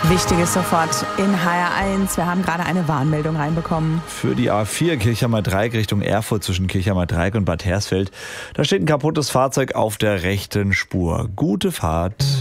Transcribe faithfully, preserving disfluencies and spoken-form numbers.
Wichtiges sofort in H R eins. Wir haben gerade eine Warnmeldung reinbekommen. Für die A vier Kirchheimer Dreieck Richtung Erfurt zwischen Kirchheimer Dreieck und Bad Hersfeld. Da steht ein kaputtes Fahrzeug auf der rechten Spur. Gute Fahrt.